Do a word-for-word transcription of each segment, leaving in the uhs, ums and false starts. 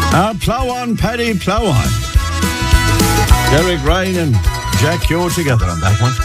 Uh, plow on, Paddy, plow on. Derek Ryan and Jack Keogh together on that one.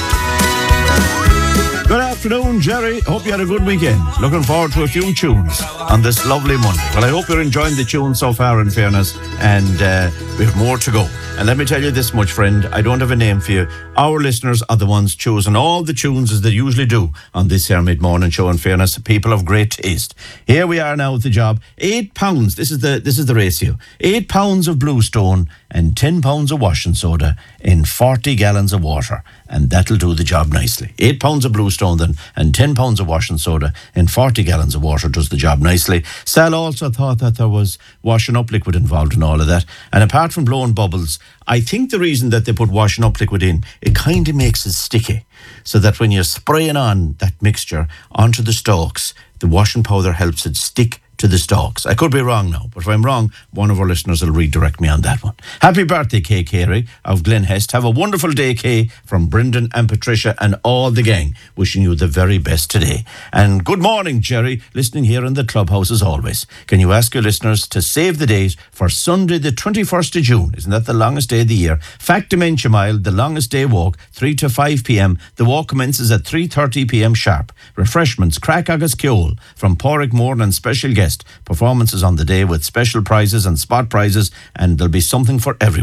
Good afternoon, Jerry. Hope you had a good weekend. Looking forward to a few tunes on this lovely Monday. Well, I hope you're enjoying the tunes so far, in fairness, and uh, we have more to go. And let me tell you this much, friend, I don't have a name for you. Our listeners are the ones choosing all the tunes as they usually do on this here mid-morning show, in fairness. People of great taste. Here we are now with the job. Eight pounds, this is the this is the ratio. Eight pounds of Bluestone and ten pounds of washing soda in forty gallons of water. And that'll do the job nicely. Eight pounds of Bluestone then and ten pounds of washing soda in forty gallons of water does the job nicely. Sal also thought that there was washing up liquid involved in all of that. And apart from blowing bubbles, I think the reason that they put washing up liquid in, it kind of makes it sticky. So that when you're spraying on that mixture onto the stalks, the washing powder helps it stick to the stalks. I could be wrong now, but if I'm wrong, one of our listeners will redirect me on that one. Happy birthday, Kay Carey of Glen Hest. Have a wonderful day, Kay, from Brendan and Patricia and all the gang. Wishing you the very best today. And good morning, Jerry, listening here in the clubhouse as always. Can you ask your listeners to save the date for Sunday the twenty-first of June? Isn't that the longest day of the year? Fact Dementia Mile, the longest day walk, three to five p.m. The walk commences at three thirty p.m. sharp. Refreshments, Crack Agus Keol from Porrick Moore and special guest. Performances on the day with special prizes and spot prizes, and there'll be something for everyone.